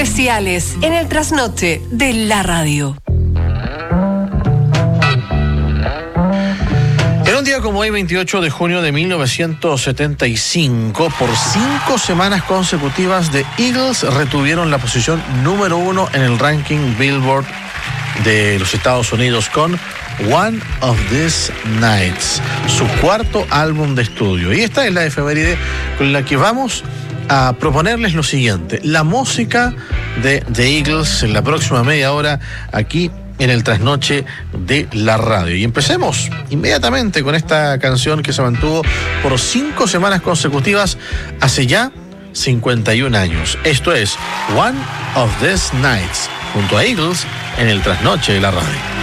especiales en el trasnoche de la radio. En un día como hoy, 28 de junio de 1975, por 5 semanas consecutivas, The Eagles retuvieron la posición número 1 en el ranking Billboard de los Estados Unidos con One of These Nights, su cuarto álbum de estudio. Y esta es la efeméride con la que vamos a proponerles lo siguiente: la música de The Eagles en la próxima media hora aquí en el trasnoche de la radio. Y empecemos inmediatamente con esta canción que se mantuvo por 5 semanas consecutivas hace ya 51 años. Esto es One of These Nights junto a Eagles en el trasnoche de la radio.